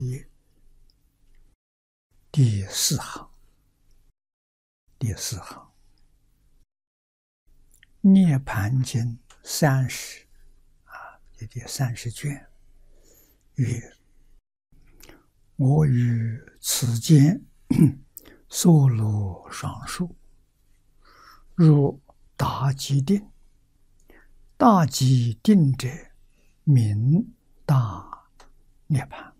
第四行，涅盘经30这第30卷，曰：我于此间娑罗双树，入大寂定。大寂定者，名大涅盘。